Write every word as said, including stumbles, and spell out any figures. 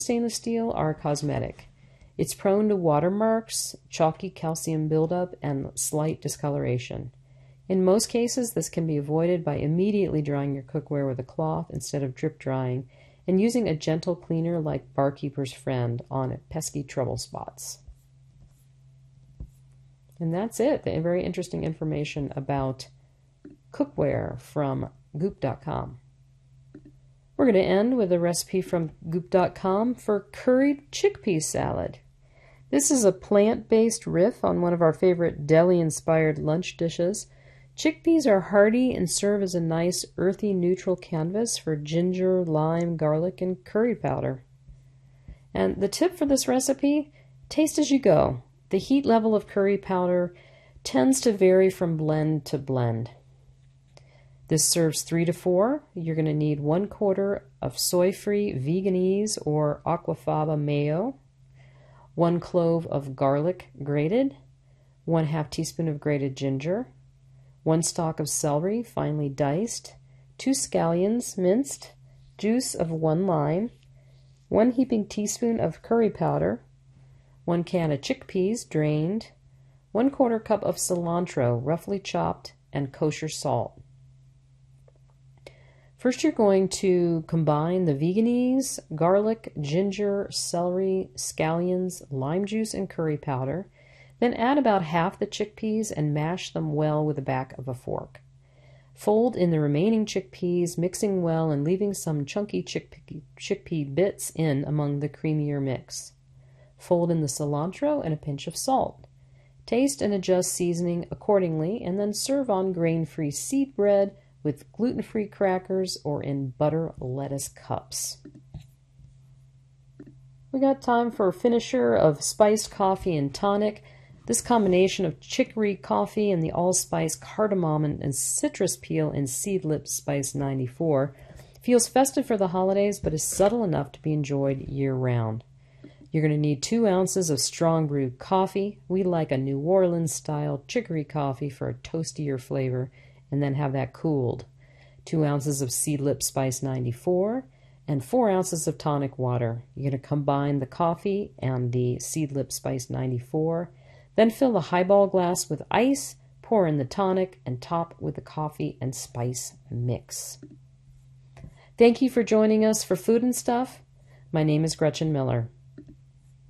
stainless steel are cosmetic. It's prone to watermarks, chalky calcium buildup, and slight discoloration. In most cases, this can be avoided by immediately drying your cookware with a cloth instead of drip drying, and using a gentle cleaner like Barkeeper's Friend on pesky trouble spots. And that's it. The very interesting information about cookware from goop dot com. We're going to end with a recipe from goop dot com for curried chickpea salad. This is a plant-based riff on one of our favorite deli-inspired lunch dishes. Chickpeas are hearty and serve as a nice earthy neutral canvas for ginger, lime, garlic, and curry powder. And the tip for this recipe, taste as you go. The heat level of curry powder tends to vary from blend to blend. This serves three to four. You're going to need one quarter of soy-free Veganese or aquafaba mayo, one clove of garlic grated, one half teaspoon of grated ginger, one stalk of celery finely diced, two scallions minced, juice of one lime, one heaping teaspoon of curry powder, one can of chickpeas drained, one quarter cup of cilantro roughly chopped, and kosher salt. First, you're going to combine the Veganese, garlic, ginger, celery, scallions, lime juice, and curry powder. Then add about half the chickpeas and mash them well with the back of a fork. Fold in the remaining chickpeas, mixing well and leaving some chunky chickpea, chickpea bits in among the creamier mix. Fold in the cilantro and a pinch of salt. Taste and adjust seasoning accordingly, and then serve on grain-free seed bread with gluten-free crackers or in butter lettuce cups. We got time for a finisher of spiced coffee and tonic. This combination of chicory coffee and the allspice cardamom and citrus peel in Seedlip Spice ninety-four feels festive for the holidays, but is subtle enough to be enjoyed year-round. You're going to need two ounces of strong brewed coffee. We like a New Orleans-style chicory coffee for a toastier flavor, and then have that cooled. Two ounces of Seedlip Spice ninety-four, and four ounces of tonic water. You're going to combine the coffee and the Seedlip Spice ninety-four, then fill the highball glass with ice, pour in the tonic, and top with the coffee and spice mix. Thank you for joining us for Food and Stuff. My name is Gretchen Miller.